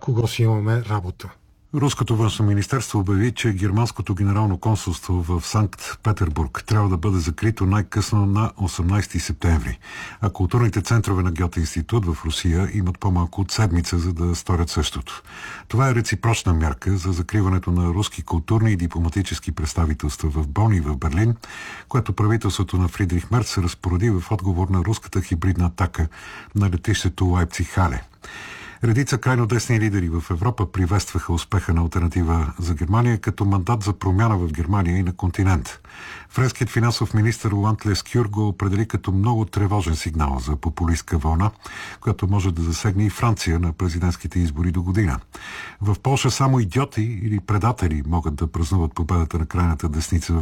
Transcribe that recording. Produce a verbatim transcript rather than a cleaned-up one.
кого си имаме работа. Руското външно министерство обяви, че германското генерално консулство в Санкт-Петербург трябва да бъде закрито най-късно на осемнайсети септември, а културните центрове на Гьоте институт в Русия имат по-малко от седмица, за да сторят същото. Това е реципрочна мярка за закриването на руски културни и дипломатически представителства в Бон и в Берлин, което правителството на Фридрих Мерц се разпореди в отговор на руската хибридна атака на летището Лайпциг-Хале. Редица крайно десни лидери в Европа приветстваха успеха на алтернатива за Германия като мандат за промяна в Германия и на континент. Френският финансов министър Ланд Лескюр го определи като много тревожен сигнал за популистка вълна, която може да засегне и Франция на президентските избори до година. В Полша само идиоти или предатели могат да празнуват победата на крайната десница в